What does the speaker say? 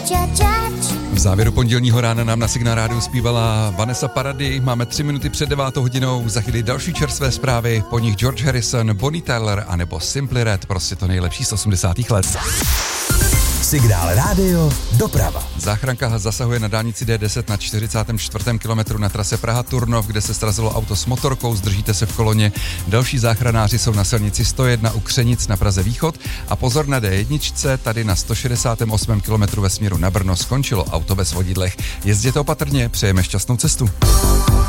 V závěru pondělního rána nám na Signál rádiu zpívala Vanessa Paradis. Máme 3 minuty před 9 hodinou, za chvíli další čerstvé zprávy, po nich George Harrison, Bonnie Tyler anebo Simply Red, prostě to nejlepší z 80. let. Signál rádio doprava. Záchranka zasahuje na dálnici D10 na 44. kilometru na trase Praha-Turnov, kde se srazilo auto s motorkou, zdržíte se v koloně. Další záchranáři jsou na silnici 101 u Křenic na Praze Východ a pozor na D1, tady na 168. kilometru ve směru na Brno skončilo auto ve svodidlech. Jezděte opatrně, přejeme šťastnou cestu.